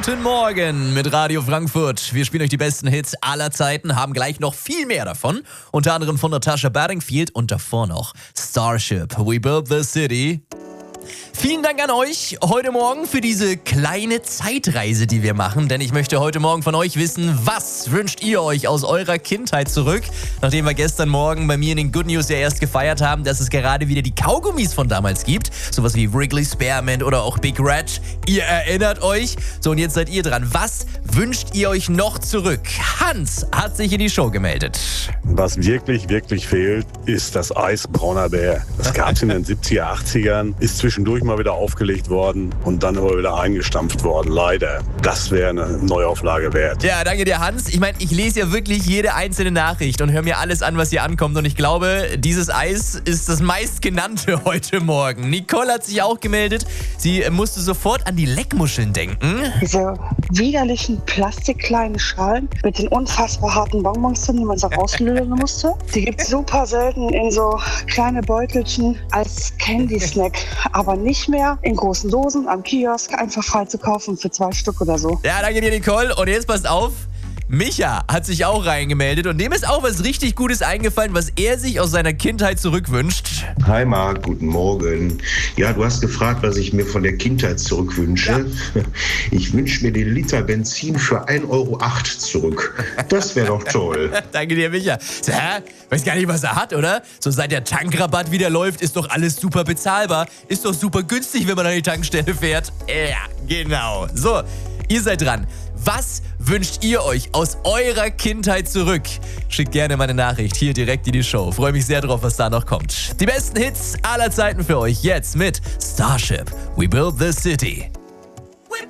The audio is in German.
Guten Morgen mit Radio Frankfurt. Wir spielen euch die besten Hits aller Zeiten, haben gleich noch viel mehr davon. Unter anderem von Natasha Bedingfield und davor noch Starship, We Built the City. Vielen Dank an euch heute Morgen für diese kleine Zeitreise, die wir machen. Denn ich möchte heute Morgen von euch wissen, was wünscht ihr euch aus eurer Kindheit zurück? Nachdem wir gestern Morgen bei mir in den Good News ja erst gefeiert haben, dass es gerade wieder die Kaugummis von damals gibt. Sowas wie Wrigley Spearmint oder auch Big Red. Ihr erinnert euch. So, und jetzt seid ihr dran. Was wünscht ihr euch noch zurück? Hans hat sich in die Show gemeldet. Was wirklich, wirklich fehlt, ist das Eis Brauner Bär. Das gab es in den 70er, 80ern, ist zwischendurch mal wieder aufgelegt worden und dann aber wieder eingestampft worden, leider. Das wäre eine Neuauflage wert. Ja, danke dir, Hans. Ich meine, ich lese ja wirklich jede einzelne Nachricht und höre mir alles an, was hier ankommt. Und ich glaube, dieses Eis ist das meistgenannte heute Morgen. Nicole hat sich auch gemeldet. Sie musste sofort an die Leckmuscheln denken. Diese widerlichen plastikkleinen Schalen mit den unfassbar harten Bonbons drin, die man so rauslösen musste. Die gibt es super selten in so kleine Beutelchen als Candy-Snack, aber nicht mehr in großen Dosen am Kiosk, einfach frei zu kaufen für 2 Stück oder so. Ja, danke dir, Nicole. Und jetzt passt auf. Micha hat sich auch reingemeldet und dem ist auch was richtig Gutes eingefallen, was er sich aus seiner Kindheit zurückwünscht. Hi Marc, guten Morgen. Ja, du hast gefragt, was ich mir von der Kindheit zurückwünsche. Ja. Ich wünsche mir den Liter Benzin für 1,08 Euro zurück. Das wäre doch toll. Danke dir, Micha. Weiß gar nicht, was er hat, oder? So seit der Tankrabatt wieder läuft, ist doch alles super bezahlbar. Ist doch super günstig, wenn man an die Tankstelle fährt. Ja, genau. So, ihr seid dran. Was wünscht ihr euch aus eurer Kindheit zurück? Schickt gerne meine Nachricht hier direkt in die Show. Freue mich sehr drauf, was da noch kommt. Die besten Hits aller Zeiten für euch jetzt mit Starship, We Built the City.